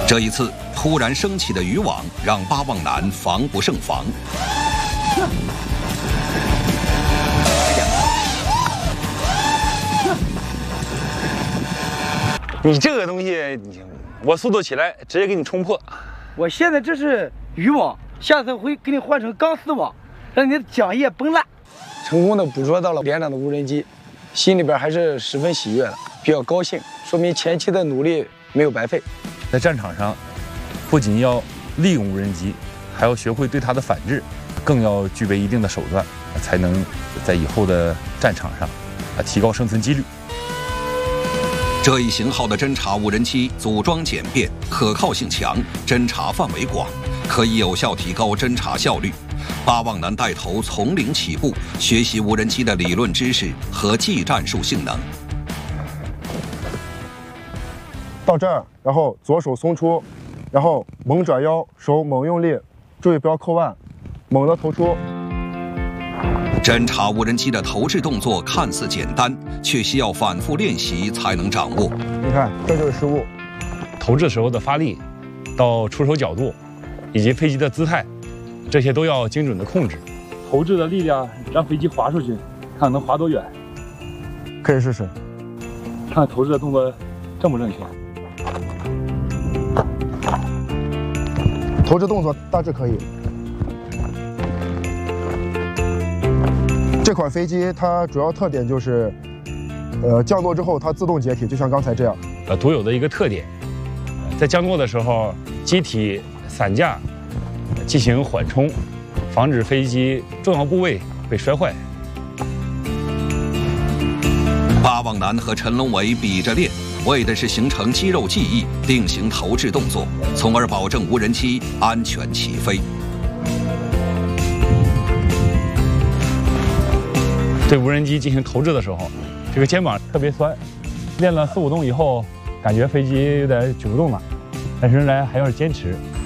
这一次突然升起的渔网让巴望南防不胜防。 你这个东西，我速度起来直接给你冲破。 我现在这是渔网，下次会给你换成钢丝网，让你的桨叶崩烂。成功的捕捉到了连长的无人机，心里边还是十分喜悦的，比较高兴，说明前期的努力没有白费。 在战场上，不仅要利用无人机，还要学会对它的反制，更要具备一定的手段，才能在以后的战场上提高生存几率。 这一型号的侦察无人机组装简便，可靠性强，侦察范围广，可以有效提高侦察效率。巴望南带头从零起步，学习无人机的理论知识和技战术性能。 到这儿，然后左手松出，然后猛转腰，手猛用力，注意不要扣腕，猛地投出。 侦察无人机的投掷动作看似简单，却需要反复练习才能掌握。 你看，这就是失误。 投掷时候的发力，到出手角度，以及飞机的姿态，这些都要精准的控制。投掷的力量让飞机滑出去，看能滑多远。 可以试试， 看投掷的动作正不正确。 投掷动作大致可以。这款飞机它主要特点就是，降落之后它自动解体，就像刚才这样。 独有的一个特点，在降落的时候，机体散架进行缓冲，防止飞机重要部位被摔坏。 巴望南和陈龙伟比着练，为的是形成肌肉记忆，定型投掷动作，从而保证无人机安全起飞。 对无人机进行投掷的时候，这个肩膀特别酸，练了4、5动以后，感觉飞机有点举不动了，但是仍然还要坚持。